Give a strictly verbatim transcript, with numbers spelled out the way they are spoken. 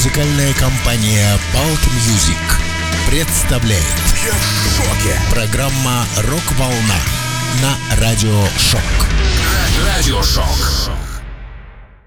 Музыкальная компания Balk Music представляет. Я в шоке. Программа «Рок-волна» на Радио Шок. Радио Шок.